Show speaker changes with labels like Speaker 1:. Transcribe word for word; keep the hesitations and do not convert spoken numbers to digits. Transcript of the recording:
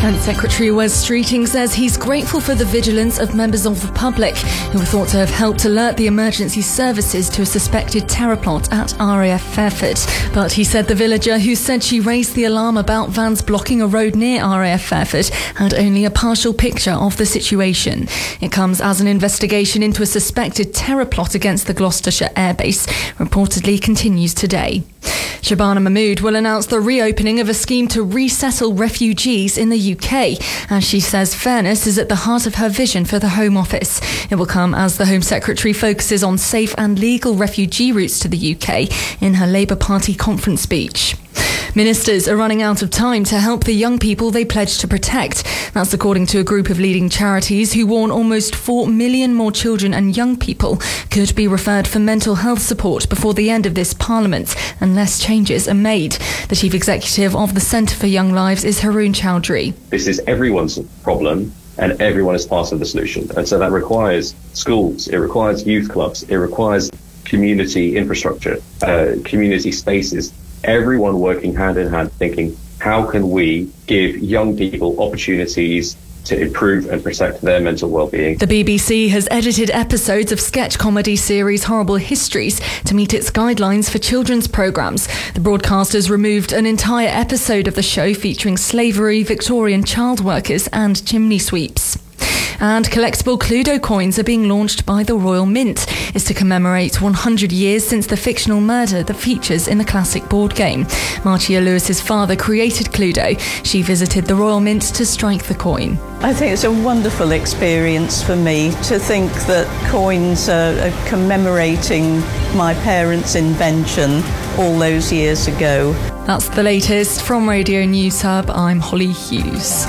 Speaker 1: Defence Secretary Wes Streeting says he's grateful for the vigilance of members of the public who were thought to have helped alert the emergency services to a suspected terror plot at R A F Fairford. But he said the villager who said she raised the alarm about vans blocking a road near R A F Fairford had only a partial picture of the situation. It comes as an investigation into a suspected terror plot against the Gloucestershire airbase reportedly continues today. Shabana Mahmood will announce the reopening of a scheme to resettle refugees in the U K, as she says fairness is at the heart of her vision for the Home Office. It will come as the Home Secretary focuses on safe and legal refugee routes to the U K in her Labour Party conference speech. Ministers are running out of time to help the young people they pledged to protect. That's according to a group of leading charities who warn almost four million more children and young people could be referred for mental health support before the end of this Parliament unless changes are made. The Chief Executive of the Centre for Young Lives is Haroon Chowdhury.
Speaker 2: This is everyone's problem and everyone is part of the solution. And so that requires schools, it requires youth clubs, it requires community infrastructure, uh, community spaces. Everyone working hand in hand thinking, how can we give young people opportunities to improve and protect their mental well-being?
Speaker 1: The B B C has edited episodes of sketch comedy series Horrible Histories to meet its guidelines for children's programmes. The broadcasters removed an entire episode of the show featuring slavery, Victorian child workers and chimney sweeps. And collectible Cluedo coins are being launched by the Royal Mint. It's to commemorate one hundred years since the fictional murder that features in the classic board game. Marcia Lewis's father created Cluedo. She visited the Royal Mint to strike the coin.
Speaker 3: I think it's a wonderful experience for me to think that coins are, are commemorating my parents' invention all those years ago.
Speaker 1: That's the latest from Radio News Hub. I'm Holly Hughes.